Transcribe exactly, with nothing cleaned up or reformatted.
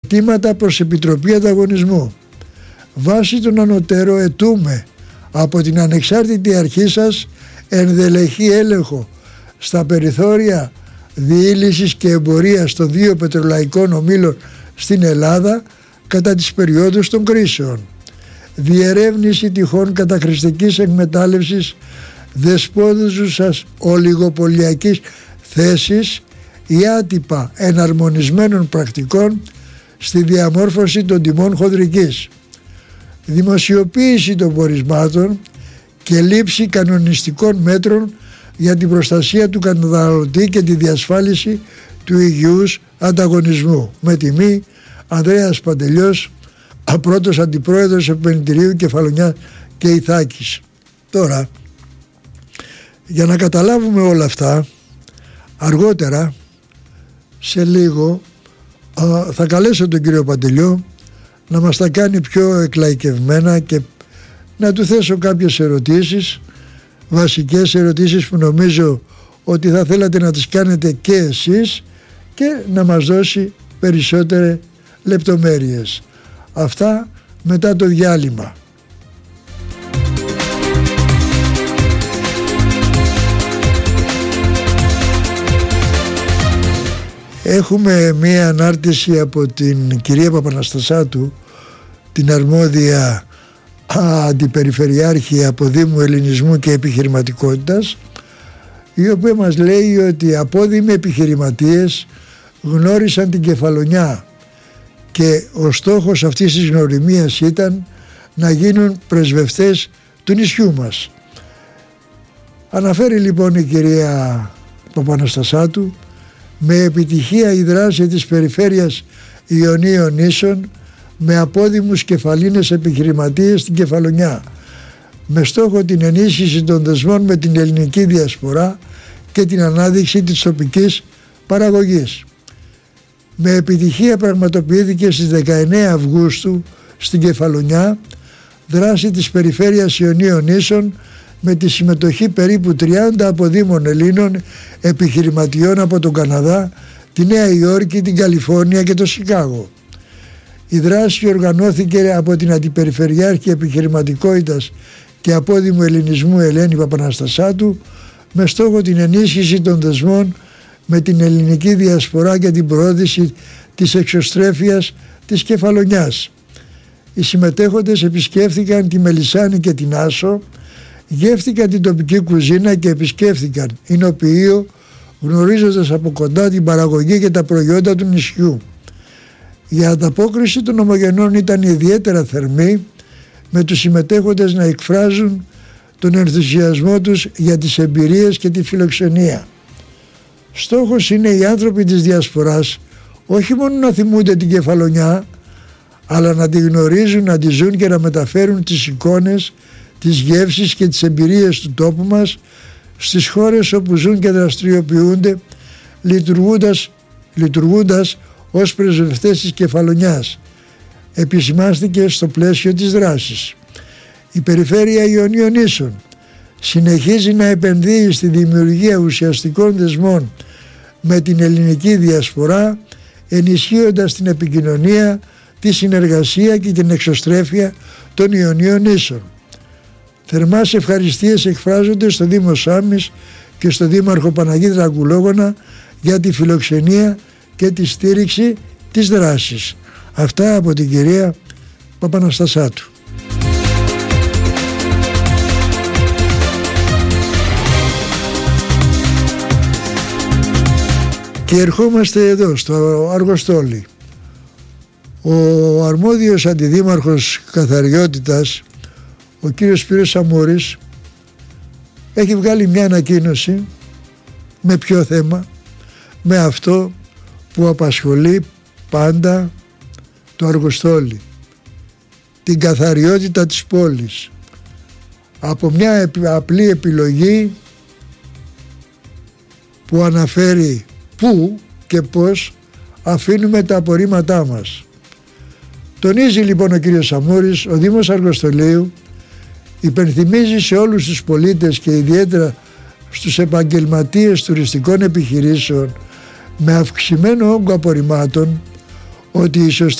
αιτήματα προς Επιτροπή Ανταγωνισμού. Βάσει των ανωτέρω αιτούμε από την ανεξάρτητη αρχή σας ενδελεχή έλεγχο στα περιθώρια διήλυσης και εμπορίας των δύο πετρολαϊκών ομίλων στην Ελλάδα κατά τις περιόδους των κρίσεων. Διερεύνηση τυχόν καταχρηστικής εκμετάλλευσης δεσπόζουσας ολιγοπολιακής θέσης ή άτυπα εναρμονισμένων πρακτικών στη διαμόρφωση των τιμών χοντρικής. Δημοσιοποίηση των πορισμάτων και λήψη κανονιστικών μέτρων για την προστασία του καταναλωτή και τη διασφάλιση του υγιούς ανταγωνισμού. Με τιμή Ανδρέας Παντελιός, πρώτος αντιπρόεδρος Επιμελητηρίου Κεφαλονιά και Ιθάκης. Τώρα, για να καταλάβουμε όλα αυτά, αργότερα, σε λίγο, θα καλέσω τον κύριο Παντελιό να μας τα κάνει πιο εκλαϊκευμένα και να του θέσω κάποιες ερωτήσεις, βασικές ερωτήσεις που νομίζω ότι θα θέλατε να τις κάνετε και εσείς και να μας δώσει περισσότερες λεπτομέρειες. Αυτά μετά το διάλειμμα. Έχουμε μία ανάρτηση από την κυρία Παπαναστασάτου, την αρμόδια αντιπεριφερειάρχη από Δήμου Ελληνισμού και Επιχειρηματικότητας, η οποία μας λέει ότι απόδημοι επιχειρηματίες γνώρισαν την Κεφαλονιά και ο στόχος αυτής της γνωριμίας ήταν να γίνουν πρεσβευτές του νησιού μας. Αναφέρει λοιπόν η κυρία Παπαναστασάτου με επιτυχία η δράση της περιφέρειας Ιωνίων Νήσων με απόδημους κεφαλίνες επιχειρηματίες στην Κεφαλονιά, με στόχο την ενίσχυση των δεσμών με την ελληνική διασπορά και την ανάδειξη της τοπικής παραγωγής. Με επιτυχία πραγματοποιήθηκε στις δεκαεννέα Αυγούστου στην Κεφαλονιά δράση της περιφέρειας Ιωνίων Νήσων με τη συμμετοχή περίπου τριάντα αποδήμων Ελλήνων επιχειρηματιών από τον Καναδά, τη Νέα Υόρκη, την Καλιφόρνια και το Σικάγο. Η δράση οργανώθηκε από την Αντιπεριφερειάρχη Επιχειρηματικότητας και Απόδημου Ελληνισμού Ελένη Παπαναστασάτου με στόχο την ενίσχυση των δεσμών με την ελληνική διασπορά και την προώθηση της εξωστρέφειας της Κεφαλονιάς. Οι συμμετέχοντες επισκέφθηκαν τη Μελισσάνη και την Άσο, γεύτηκαν την τοπική κουζίνα και επισκέφθηκαν εινοποιείο, γνωρίζοντας από κοντά την παραγωγή και τα προϊόντα του νησιού. Η ανταπόκριση των ομογενών ήταν ιδιαίτερα θερμή, με τους συμμετέχοντες να εκφράζουν τον ενθουσιασμό τους για τις εμπειρίες και τη φιλοξενία. Στόχος είναι οι άνθρωποι της διασποράς όχι μόνο να θυμούνται την Κεφαλονιά, αλλά να τη γνωρίζουν, να τη ζουν και να μεταφέρουν τις εικόνες, τις γεύσεις και τις εμπειρίες του τόπου μας στις χώρες όπου ζουν και δραστηριοποιούνται, λειτουργούντας, λειτουργούντας ως πρεσβευτές της Κεφαλονιάς, επισημάστηκε στο πλαίσιο της δράσης. Η Περιφέρεια Ιωνίων Νήσων συνεχίζει να επενδύει στη δημιουργία ουσιαστικών δεσμών με την ελληνική διασπορά, ενισχύοντας την επικοινωνία, τη συνεργασία και την εξωστρέφεια των Ιωνίων Νήσων. Θερμάς ευχαριστίες εκφράζονται στο Δήμο Σάμης και στο Δήμαρχο Παναγίδη Τραγκουλόγωνα για τη φιλοξενία και τη στήριξη της δράσης. Αυτά από την κυρία Παπαναστασάτου. Και ερχόμαστε εδώ στο Αργοστόλι. Ο αρμόδιος αντιδήμαρχος καθαριότητας, ο κύριος Σπύρος Σαμούρης, έχει βγάλει μια ανακοίνωση. Με ποιο θέμα? Με αυτό που απασχολεί πάντα το Αργοστόλι, την καθαριότητα της πόλης. Από μια απλή επιλογή που αναφέρει πού και πώς αφήνουμε τα απορρίμματά μας. Τονίζει λοιπόν ο κύριος Σαμούρης, ο Δήμος Αργοστολίου υπενθυμίζει σε όλους τους πολίτες και ιδιαίτερα στους επαγγελματίες τουριστικών επιχειρήσεων με αυξημένο όγκο απορριμμάτων ότι η σωστή